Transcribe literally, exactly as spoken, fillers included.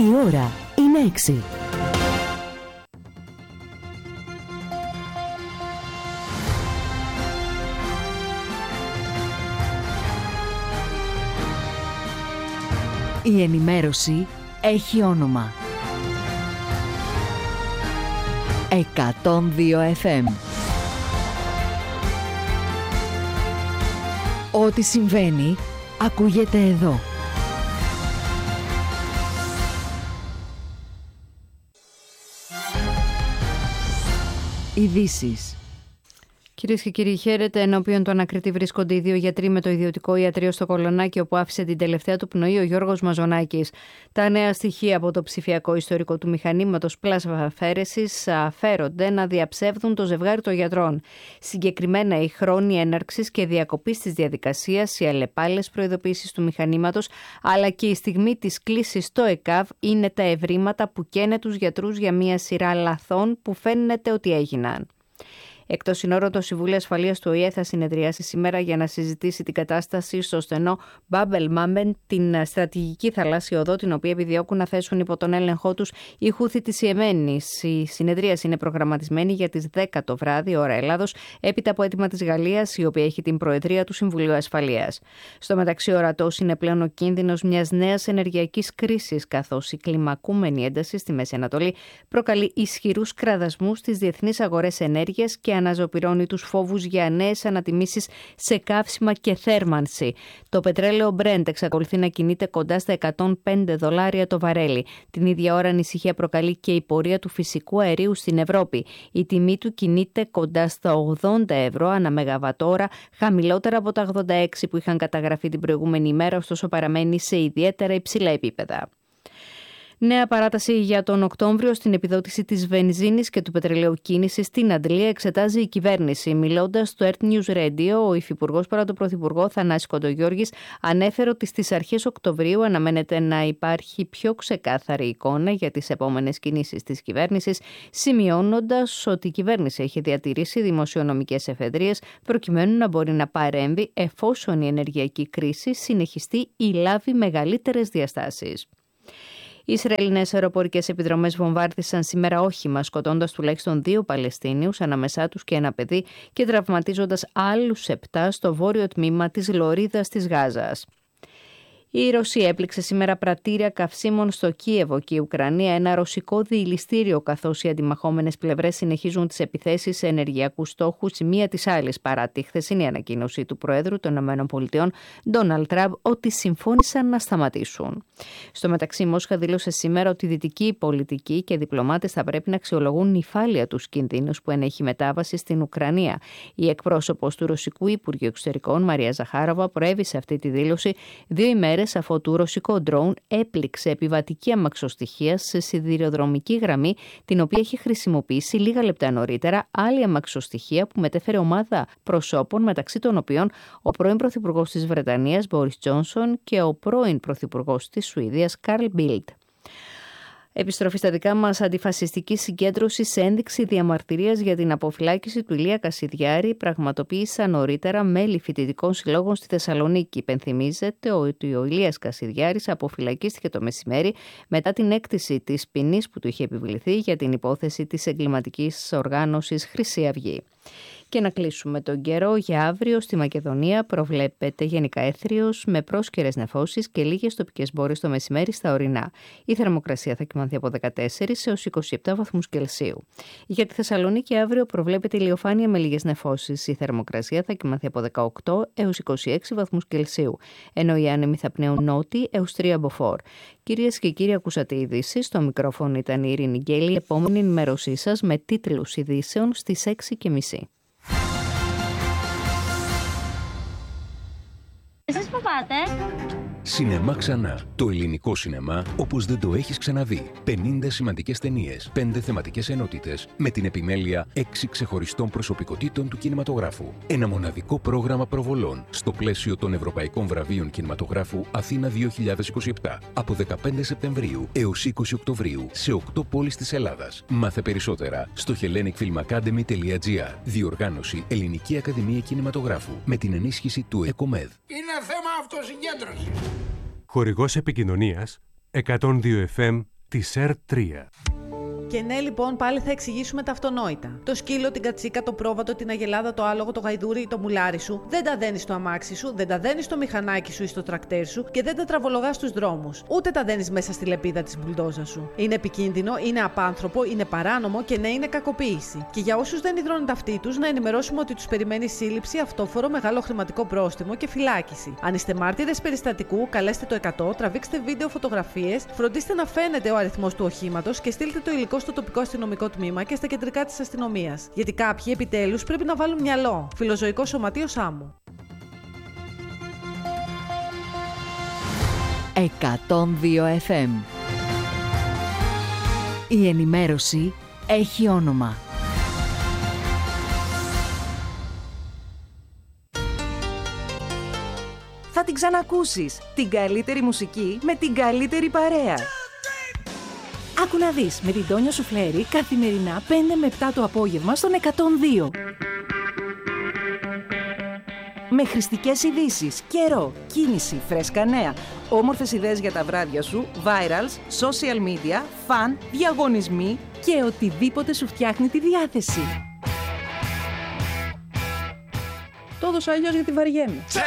Η ώρα είναι έξι. Η ενημέρωση έχει όνομα. εκατόν δύο εφ εμ. Ό,τι συμβαίνει, ακούγεται εδώ. Ειδήσεις. Κυρίες και κύριοι, χαίρετε. Ενώπιον του ανακριτή βρίσκονται οι δύο γιατροί με το ιδιωτικό ιατρείο στο Κολονάκι, όπου άφησε την τελευταία του πνοή ο Γιώργος Μαζονάκης. Τα νέα στοιχεία από το ψηφιακό ιστορικό του μηχανήματος πλάσμα αφαίρεσης φέρονται να διαψεύδουν το ζευγάρι των γιατρών. Συγκεκριμένα, η χρόνη έναρξης και διακοπής της διαδικασίας, οι αλλεπάλληλες προειδοποιήσεις του μηχανήματος, αλλά και η στιγμή της κλήσης στο ΕΚΑΒ είναι τα ευρήματα που καίνε τους γιατρούς για μια σειρά λαθών που φαίνεται ότι έγιναν. Εκτός συνόρων, το Συμβούλιο Ασφαλείας του Ο Η Ε θα συνεδριάσει σήμερα για να συζητήσει την κατάσταση στο στενό Μπάμπελ Μάμπεν, την στρατηγική θαλάσσια οδό, την οποία επιδιώκουν να θέσουν υπό τον έλεγχό τους οι Χούθι της Ιεμένης. Η συνεδρίαση είναι προγραμματισμένη για τις δέκα το βράδυ, ώρα Ελλάδος, έπειτα από αίτημα της Γαλλίας, η οποία έχει την προεδρία του Συμβουλίου Ασφαλείας. Στο μεταξύ, ορατός είναι πλέον ο κίνδυνος μιας νέας ενεργειακής κρίσης, καθώς η κλιμακούμενη ένταση στη Μέση Ανατολή προκαλεί ισχυρούς κραδασμούς στις διεθνείς αγορές ενέργειας και αναζωπυρώνει τους φόβους για νέες ανατιμήσεις σε καύσιμα και θέρμανση. Το πετρέλαιο Brent εξακολουθεί να κινείται κοντά στα εκατόν πέντε δολάρια το βαρέλι. Την ίδια ώρα ανησυχία προκαλεί και η πορεία του φυσικού αερίου στην Ευρώπη. Η τιμή του κινείται κοντά στα ογδόντα ευρώ ανά μεγαβατόρα, χαμηλότερα από τα ογδόντα έξι που είχαν καταγραφεί την προηγούμενη ημέρα, ωστόσο παραμένει σε ιδιαίτερα υψηλά επίπεδα. Νέα παράταση για τον Οκτώβριο στην επιδότηση της βενζίνης και του πετρελαίου κίνησης στην Αντλία εξετάζει η κυβέρνηση. Μιλώντας στο Earth News Radio, ο Υφυπουργός παρά τον Πρωθυπουργό Θανάση Κοντογιώργης ανέφερε ότι στις αρχές Οκτωβρίου αναμένεται να υπάρχει πιο ξεκάθαρη εικόνα για τις επόμενες κινήσεις της κυβέρνησης, σημειώνοντας ότι η κυβέρνηση έχει διατηρήσει δημοσιονομικές εφεδρείες προκειμένου να μπορεί να παρέμβει εφόσον η ενεργειακή κρίση συνεχιστεί ή λάβει μεγαλύτερες διαστάσεις. Οι Ισραηλινές αεροπορικές επιδρομές βομβάρδισαν σήμερα όχημα, σκοτώντας τουλάχιστον δύο Παλαιστίνιους, ανάμεσά τους και ένα παιδί, και τραυματίζοντας άλλους επτά στο βόρειο τμήμα της Λωρίδας της Γάζας. Η Ρωσία έπληξε σήμερα πρατήρια καυσίμων στο Κίεβο και η Ουκρανία ένα ρωσικό διηλιστήριο, καθώς οι αντιμαχόμενες πλευρές συνεχίζουν τις επιθέσεις σε ενεργειακούς στόχους η μία της άλλης, παρά τη χθεσινή ανακοίνωση του Προέδρου των ΗΠΑ, Ντόναλντ Τραμπ, ότι συμφώνησαν να σταματήσουν. Στο μεταξύ, η Μόσχα δήλωσε σήμερα ότι οι δυτικοί πολιτικοί και διπλωμάτες θα πρέπει να αξιολογούν νυφάλια τους κινδύνους που ενέχει μετάβαση στην Ουκρανία. Η εκπρόσωπος του Ρωσικού Υπουργείου Εξωτερικών, Μαρία Ζαχάροβα, προέβησε αυτή τη δήλωση δύο ημέρες αφού το ρωσικό ντρόουν έπληξε επιβατική αμαξοστοιχεία σε σιδηροδρομική γραμμή, την οποία έχει χρησιμοποιήσει λίγα λεπτά νωρίτερα άλλη αμαξοστοιχεία που μετέφερε ομάδα προσώπων, μεταξύ των οποίων ο πρώην πρωθυπουργός της Βρετανίας Μπόρις Τζόνσον και ο πρώην πρωθυπουργός της Σουηδίας Καρλ Μπίλντ. Επιστροφή στα δικά μας. Αντιφασιστική συγκέντρωση σε ένδειξη διαμαρτυρίας για την αποφυλάκηση του Ηλία Κασιδιάρη πραγματοποίησαν νωρίτερα μέλη φοιτητικών συλλόγων στη Θεσσαλονίκη. Υπενθυμίζεται ότι ο Ηλίας Κασιδιάρης αποφυλακίστηκε το μεσημέρι μετά την έκτηση της ποινής που του είχε επιβληθεί για την υπόθεση της εγκληματικής οργάνωσης Χρυσή Αυγή. Και να κλείσουμε τον καιρό. Για αύριο στη Μακεδονία προβλέπεται γενικά έθριος με πρόσκαιρες νεφώσεις και λίγες τοπικές μπόρες το μεσημέρι στα ορεινά. Η θερμοκρασία θα κυμανθεί από δεκατέσσερις έως είκοσι επτά βαθμούς Κελσίου. Για τη Θεσσαλονίκη αύριο προβλέπεται ηλιοφάνεια με λίγες νεφώσεις. Η θερμοκρασία θα κυμανθεί από δεκαοκτώ έως είκοσι έξι βαθμούς Κελσίου, ενώ οι άνεμοι θα πνέουν νότιοι έως τρία μποφόρ. Κυρίες και κύριοι, ακούσατε ειδήσεις. Στο μικρόφωνο ήταν η Ειρήνη Γκέλη. Επόμενη ενημέρωσή σας με τίτλους ειδήσεων στις έξι και μισή. Εσείς που πάτε? Σινεμά ξανά. Το ελληνικό σινεμά όπως δεν το έχεις ξαναδεί. πενήντα σημαντικές ταινίες, πέντε θεματικές ενότητες, με την επιμέλεια έξι ξεχωριστών προσωπικότητων του κινηματογράφου. Ένα μοναδικό πρόγραμμα προβολών στο πλαίσιο των Ευρωπαϊκών Βραβείων Κινηματογράφου Αθήνα δύο χιλιάδες είκοσι επτά. Από δεκαπέντε Σεπτεμβρίου έως είκοσι Οκτωβρίου σε οκτώ πόλεις της Ελλάδας. Μάθε περισσότερα στο hellenic film academy τελεία gr. Διοργάνωση Ελληνική Ακαδημία Κινηματογράφου με την ενίσχυση του ΕΚΟΜΕΔ. Είναι θέμα αυτοσυγκέντρωσης. Χορηγός επικοινωνίας εκατόν δύο εφ εμ της Ερ τρία. Και ναι, λοιπόν, πάλι θα εξηγήσουμε τα αυτονόητα. Το σκύλο, την κατσίκα, το πρόβατο, την αγελάδα, το άλογο, το γαϊδούρι ή το μουλάρι σου δεν τα δένεις στο αμάξι σου, δεν τα δένεις στο μηχανάκι σου ή στο τρακτέρ σου και δεν τα τραβολογάς στους δρόμους. Ούτε τα δένεις μέσα στη λεπίδα της μπουλντόζα σου. Είναι επικίνδυνο, είναι απάνθρωπο, είναι παράνομο και ναι, είναι κακοποίηση. Και για όσους δεν υδρώνουν τα αυτή τους, να ενημερώσουμε ότι τους περιμένει σύλληψη, αυτόφορο, μεγάλο χρηματικό πρόστιμο και φυλάκιση. Αν είστε μάρτυρες περιστατικού, καλέστε το εκατό, τραβήξτε βίντεο φωτογραφίες, φροντίστε να φαίνεται ο αριθμός του οχήματος και στείλτε το υλικό στο τοπικό αστυνομικό τμήμα και στα κεντρικά της αστυνομίας. Γιατί κάποιοι επιτέλους πρέπει να βάλουν μυαλό. Φιλοζωικό Σωματείο Σάμου. εκατόν δύο εφ εμ. Η ενημέρωση έχει όνομα. Θα την ξανακούσεις. Την καλύτερη μουσική με την καλύτερη παρέα. Άκου να δεις με την Τόνια Σουφλέρη καθημερινά πέντε με επτά το απόγευμα στον εκατόν δύο. Με χρηστικές ειδήσεις, καιρό, κίνηση, φρέσκα νέα, όμορφες ιδέες για τα βράδια σου, virals, social media, φαν, διαγωνισμοί και οτιδήποτε σου φτιάχνει τη διάθεση. Το έδωσα αλλιώς γιατί βαριέμαι.